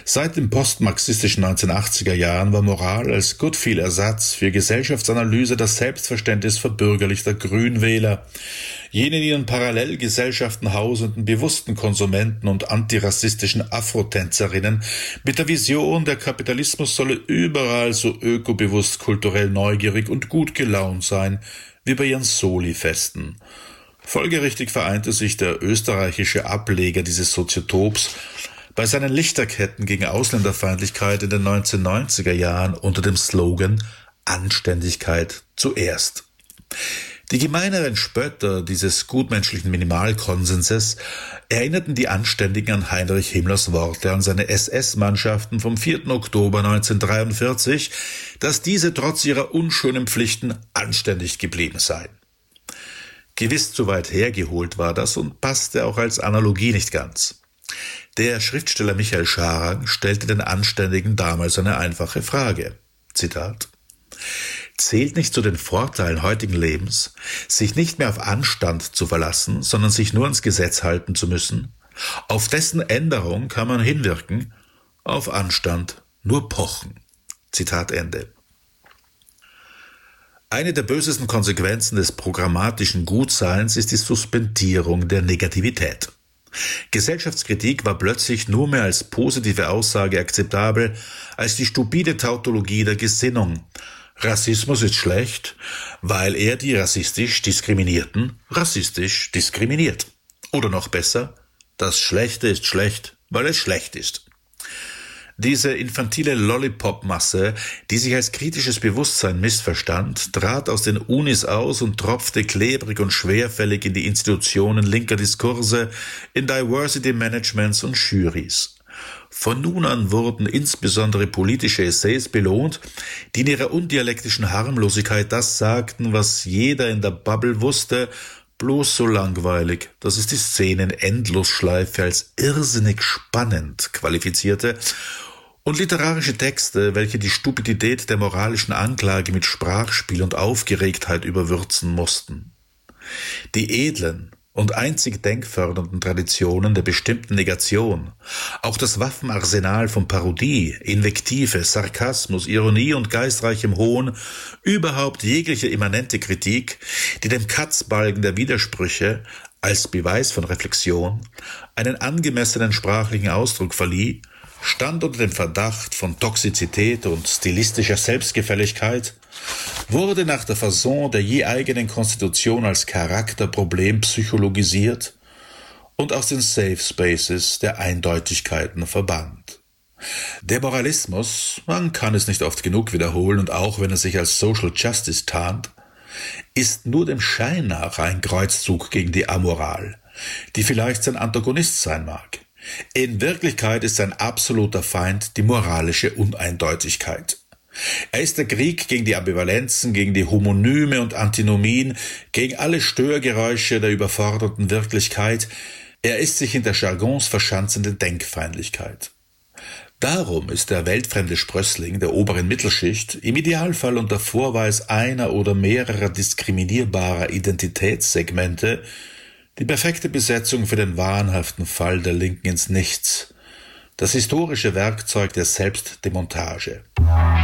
Seit den postmarxistischen 1980er Jahren war Moral als Goodfeel-Ersatz für Gesellschaftsanalyse das Selbstverständnis verbürgerlichter Grünwähler, jene in ihren Parallelgesellschaften hausenden bewussten Konsumenten und antirassistischen Afrotänzerinnen mit der Vision, der Kapitalismus solle überall so ökobewusst, kulturell neugierig und gut gelaunt sein, wie bei ihren Soli-Festen. Folgerichtig vereinte sich der österreichische Ableger dieses Soziotops bei seinen Lichterketten gegen Ausländerfeindlichkeit in den 1990er Jahren unter dem Slogan Anständigkeit zuerst. Die gemeineren Spötter dieses gutmenschlichen Minimalkonsenses erinnerten die Anständigen an Heinrich Himmlers Worte an seine SS-Mannschaften vom 4. Oktober 1943, dass diese trotz ihrer unschönen Pflichten anständig geblieben seien. Gewiss zu weit hergeholt war das und passte auch als Analogie nicht ganz. Der Schriftsteller Michael Scharang stellte den Anständigen damals eine einfache Frage. Zitat: Zählt nicht zu den Vorteilen heutigen Lebens, sich nicht mehr auf Anstand zu verlassen, sondern sich nur ans Gesetz halten zu müssen? Auf dessen Änderung kann man hinwirken, auf Anstand nur pochen. Zitat Ende. Eine der bösesten Konsequenzen des programmatischen Gutseins ist die Suspendierung der Negativität. Gesellschaftskritik war plötzlich nur mehr als positive Aussage akzeptabel als die stupide Tautologie der Gesinnung. Rassismus ist schlecht, weil er die rassistisch Diskriminierten rassistisch diskriminiert. Oder noch besser, das Schlechte ist schlecht, weil es schlecht ist. Diese infantile Lollipop-Masse, die sich als kritisches Bewusstsein missverstand, trat aus den Unis aus und tropfte klebrig und schwerfällig in die Institutionen linker Diskurse, in Diversity-Managements und Jurys. Von nun an wurden insbesondere politische Essays belohnt, die in ihrer undialektischen Harmlosigkeit das sagten, was jeder in der Bubble wusste, bloß so langweilig, dass es die Szene in Endlosschleife als irrsinnig spannend qualifizierte, und literarische Texte, welche die Stupidität der moralischen Anklage mit Sprachspiel und Aufgeregtheit überwürzen mussten. Die edlen und einzig denkfördernden Traditionen der bestimmten Negation, auch das Waffenarsenal von Parodie, Invektive, Sarkasmus, Ironie und geistreichem Hohn, überhaupt jegliche immanente Kritik, die dem Katzbalgen der Widersprüche als Beweis von Reflexion einen angemessenen sprachlichen Ausdruck verlieh, stand unter dem Verdacht von Toxizität und stilistischer Selbstgefälligkeit, wurde nach der Fasson der je eigenen Konstitution als Charakterproblem psychologisiert und aus den Safe Spaces der Eindeutigkeiten verbannt. Der Moralismus, man kann es nicht oft genug wiederholen und auch wenn er sich als Social Justice tarnt, ist nur dem Schein nach ein Kreuzzug gegen die Amoral, die vielleicht sein Antagonist sein mag. In Wirklichkeit ist sein absoluter Feind die moralische Uneindeutigkeit. Er ist der Krieg gegen die Ambivalenzen, gegen die Homonyme und Antinomien, gegen alle Störgeräusche der überforderten Wirklichkeit. Er ist sich in der Jargons verschanzende Denkfeindlichkeit. Darum ist der weltfremde Sprössling der oberen Mittelschicht im Idealfall unter Vorweis einer oder mehrerer diskriminierbarer Identitätssegmente die perfekte Besetzung für den wahnhaften Fall der Linken ins Nichts, das historische Werkzeug der Selbstdemontage.